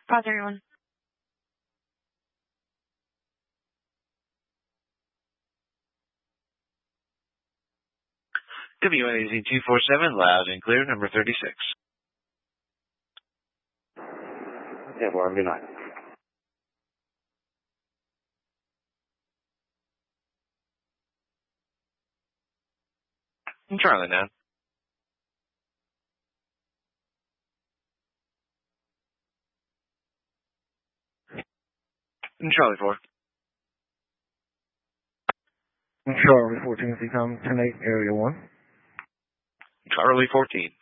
Pause everyone. WNAZ 247, loud and clear, number 36. Yeah, well, good night. Charlie now. Charlie 4. Charlie 14, if you come, 10-8, area 1. Charlie 14.